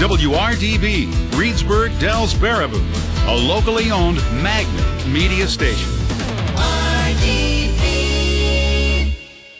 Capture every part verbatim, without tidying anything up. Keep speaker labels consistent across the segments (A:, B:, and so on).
A: W R D B, Reedsburg, Dells, Baraboo, a locally owned Magnet media station.
B: R D B.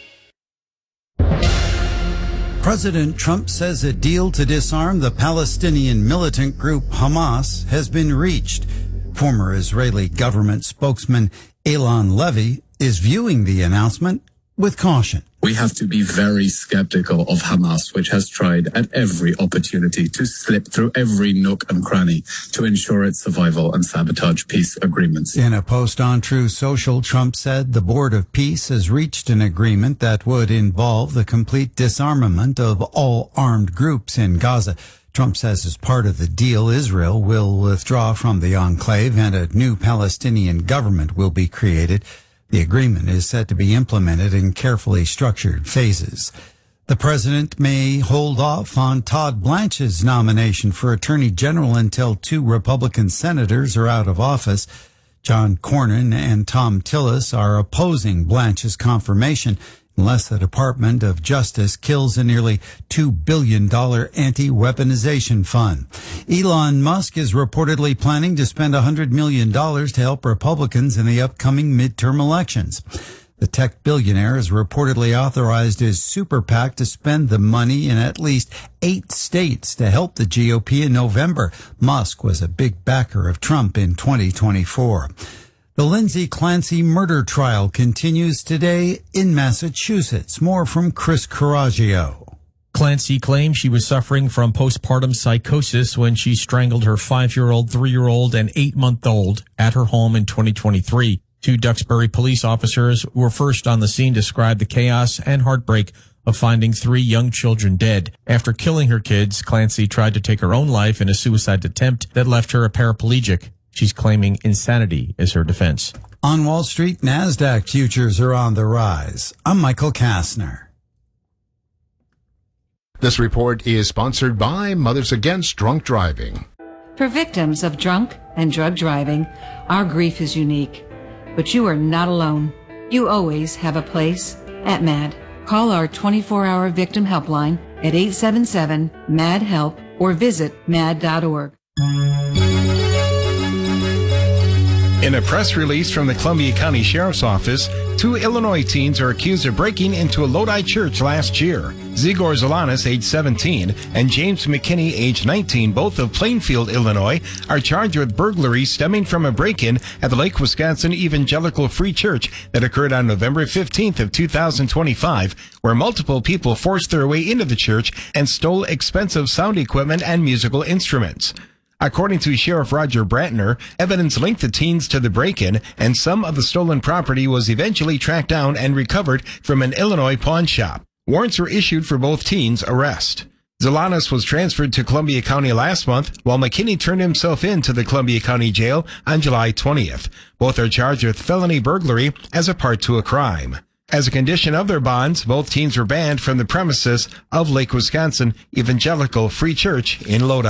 C: President Trump says a deal to disarm the Palestinian militant group Hamas has been reached. Former Israeli government spokesman Eylon Levy is viewing the announcement with caution.
D: We have to be very skeptical of Hamas, which has tried at every opportunity to slip through every nook and cranny to ensure its survival and sabotage peace agreements.
C: In a post on Truth Social, Trump said the Board of Peace has reached an agreement that would involve the complete disarmament of all armed groups in Gaza. Trump says as part of the deal, Israel will withdraw from the enclave and a new Palestinian government will be created. The agreement is set to be implemented in carefully structured phases. The president may hold off on Todd Blanche's nomination for attorney general until two Republican senators are out of office. John Cornyn and Tom Tillis are opposing Blanche's confirmation unless the Department of Justice kills a nearly two billion dollars anti-weaponization fund. Elon Musk is reportedly planning to spend one hundred million dollars to help Republicans in the upcoming midterm elections. The tech billionaire has reportedly authorized his super PAC to spend the money in at least eight states to help the G O P in November. Musk was a big backer of Trump in twenty twenty-four. The Lindsay Clancy murder trial continues today in Massachusetts. More from Chris Coraggio.
E: Clancy claims she was suffering from postpartum psychosis when she strangled her five-year-old, three-year-old, and eight-month-old at her home in twenty twenty-three. Two Duxbury police officers who were first on the scene described the chaos and heartbreak of finding three young children dead. After killing her kids, Clancy tried to take her own life in a suicide attempt that left her a paraplegic. She's claiming insanity as her defense.
C: On Wall Street, NASDAQ futures are on the rise. I'm Michael Kastner.
F: This report is sponsored by Mothers Against Drunk Driving.
G: For victims of drunk and drug driving, our grief is unique. But you are not alone. You always have a place at MAD. Call our twenty-four hour victim helpline at eight seven seven, M A D, HELP or visit mad dot org.
H: In a press release from the Columbia County Sheriff's Office, two Illinois teens are accused of breaking into a Lodi church last year. Zigor Zalanis, age seventeen, and James McKinney, age nineteen, both of Plainfield, Illinois, are charged with burglary stemming from a break-in at the Lake Wisconsin Evangelical Free Church that occurred on November fifteenth of two thousand twenty-five, where multiple people forced their way into the church and stole expensive sound equipment and musical instruments. According to Sheriff Roger Brantner, evidence linked the teens to the break-in, and some of the stolen property was eventually tracked down and recovered from an Illinois pawn shop. Warrants were issued for both teens' arrest. Zalanis was transferred to Columbia County last month, while McKinney turned himself in to the Columbia County Jail on July twentieth. Both are charged with felony burglary as a part to a crime. As a condition of their bonds, both teens were banned from the premises of Lake Wisconsin Evangelical Free Church in Lodi.